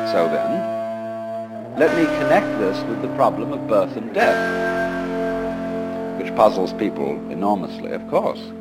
So then, let me connect this with the problem of birth and death, which puzzles people enormously, of course.